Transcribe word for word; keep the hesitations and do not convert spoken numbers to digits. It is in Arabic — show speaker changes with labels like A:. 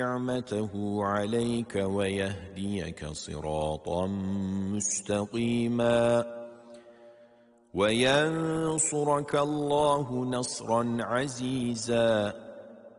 A: نعمته عليك ويهديك صراطا مستقيما وينصرك الله نصرا عزيزا